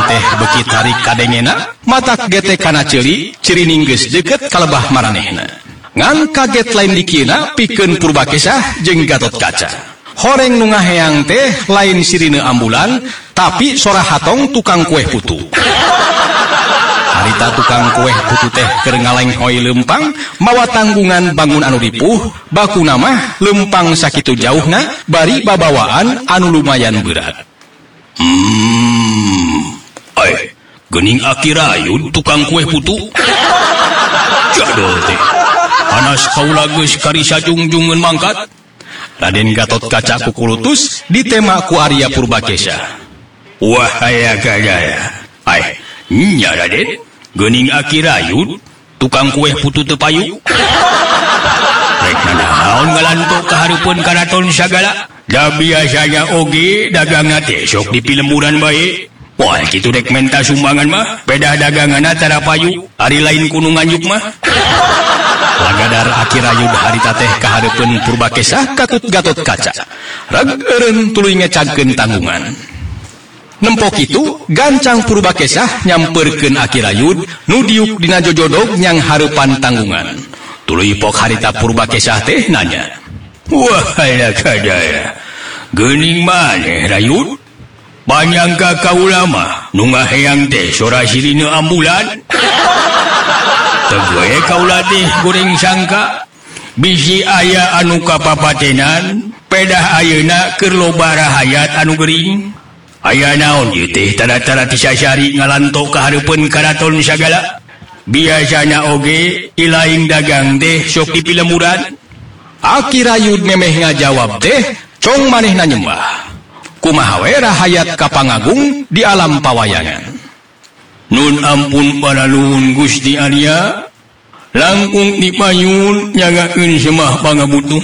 teh beki tarik kadengena, matak gete kana ciri ninggeus deket kalebah maranehna. Ngan kaget lain dikina pikeun Purbakesah jeung Gatotkaca. Horeng nu ngaheang teh lain sirine ambulan, tapi sora hatong tukang kueh putu. Harita tukang kueh putu teh keur ngalenghoy leumpang mawa tanggungan bangun anu ripuh, bakuna mah leumpang sakitu jauhna bari babawaan anu lumayan berat. Geuning Aki Rayud tukang kueh putu. Jadol teh. Panas kaula geus karisa jungjungeun mangkat. Raden Gatotkaca kukulutus ditema ku Arya Purbakesah. Wahaya gajaya. Nya Raden, geuning Aki Rayud tukang kueh putu teu payu. Rek naon ngalantok ka hareupeun karaton sagala. Da biasanya oge dagangan teh sok dipilemuran bae. Wah, kitu dek menta sumbangan mah, beda daganganna tara payu, ari lain kudu nganjuk mah. Lagadar Aki Rayud harita teh ka hareupeun Purbakesah katut Gatotkaca. Rag eureun tuluy ngecagkeun tanggungan. Nempok itu, gancang Purbakesah nyamperkeun Aki Rayud nu diuk dina jojodog nyang hareupan tanggungan. Tuluy pok harita Purbakesah teh nanya. Wah, kadaya. Geuning maneh Rayud? Panyangka kaula mah nu ngaheang teh sora sirine ambulan. Teu goe kaula teh goreng sangka bisi aya anu kapapatenan, pedah ayeuna keur loba rahayat anu gering. Aya naon ieu teh tara-tara tisasari ngalantok ka hareupeun karaton sagala. Biasana oge ilaing dagang teh sok dipilemuran. Aki Rayud memeh ngajawab teh cong manehna nyembah. Kumaha we rahayat kapangagung di alam pawayangan. Nun ampun paraluhun Gusti Arya, langkung dipayun nyagakeun semah pangabutuh.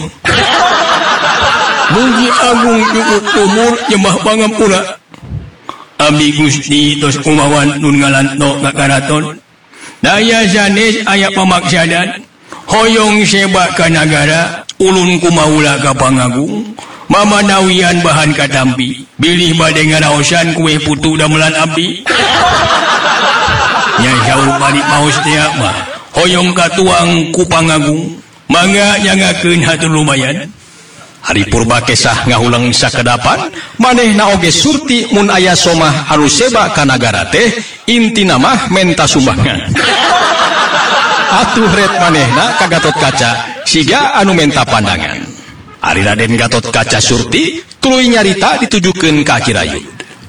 Mugi agung cukup umur nyembah pangapura. Abdi Gusti tos kumawan nun ngalantok ka karaton. Daya sanes aya pamaksadan, hoyong seba ka nagara, ulun kumaula ka pangagung. Mamanawian bahan katampi, bilih bade ngaraosan kue putu damelan abdi. Nya jauh balik maos teh mah, hoyong katuang ku pangagung, mangga nyangakeun hatur lumayan. Hari Purbakesah ngahulang sakedapan, manehna oge surti mun aya somah anu seba ka nagara teh, intina mah menta sumbangan. Atuh ret manehna ka Gatotkaca, siga anu menta pandangan. Ari Raden Gatotkaca surti, tuluy nyarita ditujukeun ka Aki Rayud.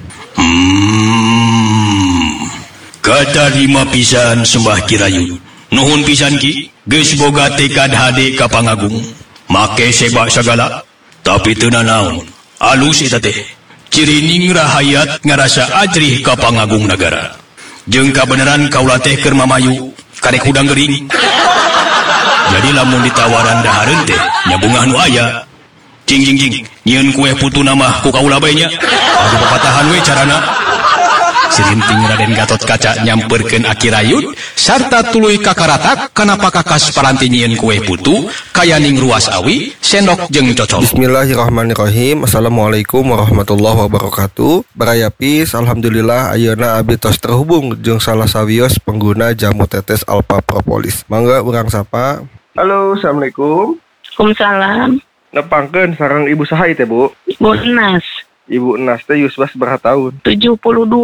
Katarima pisan sembah Ki Rayud. Nuhun pisan Ki, geus boga tekad hade ka pangagung. Make seba sagala, tapi teu nanaon. Alus eta teh, cirining rahayat ngarasa ajrih ka pangagung nagara. Jeung kabeneran kaula teh keur mamayu, karek hudang gering. Jadi lamun ditawaran dahareun teh nya bungah nu aya. Jing nyieun kueh putu namah ku kaula bae nya. Adu papatahan we carana. Sirinting Raden Gatotkaca nyamperkeun Aki Rayud sarta tuluy kakaratak kana pakakas paranti nyieun kueh putu kaya ning ruas awi, sendok jeung cocol. Bismillahirrahmanirrahim. Assalamualaikum warahmatullahi wabarakatuh. Barayapis, alhamdulillah ayeuna abdi tos terhubung jeung salah sawios pengguna jamu tetes Alpha Propolis. Mangga urang sapa. Halo, assalamualaikum. Waalaikumsalam. Nepangkeun sareng ibu saha teh, Bu? Ibu Enas. Ibu Enas teh yusbas berapa tahun? 72.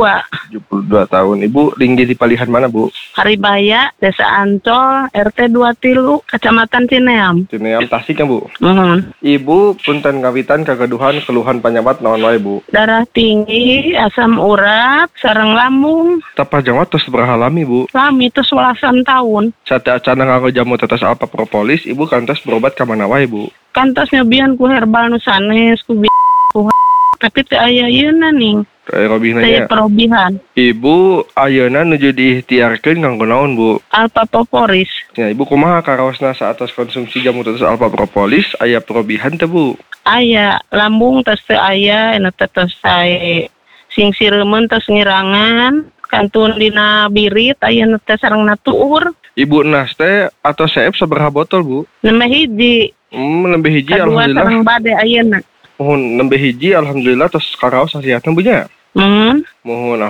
72 tahun. Ibu tinggi di palihan mana, Bu? Haribaya, Desa Ancol, RT 23, Kecamatan Cineam. Cineam Tasik kan, Bu? Ibu punten ngawitan kagaduhan keluhan panyamat naon wae, Bu? darah tinggi, asam urat, sareng lambung. Tapajang tos beraha lami, Bu? Lami itu 11 tahun. Sate acana nganggo jamu tetes Alpha Propolis, Ibu kantos berobat ka mana wae, Bu? Kantos nyobian ku herbal nu sanes, ku tapi teu aya yeuna ning. Saya perobihan. Ibu ayeuna nuju diikhtiarkeun nganggo naon, Bu? Alpha Propolis. Ya, Ibu kumaha karaosna saatos konsumsi jamu tetes Alpha Propolis aya perobihan teh, Bu? Aya lambung tos teu aya, anu tos sae sing sireumeun tos ngirangan, kantun dina birit aya nu teh sarengna tuur. Ibu Enas teh atau CF sabaraha botol, Bu? Nembe hiji. Nembe hiji Kadua alhamdulillah. sareng bade ayeuna. Mohon nembe hiji alhamdulillah tos karaos hasiatna, Bu nya. Mohon. Mohon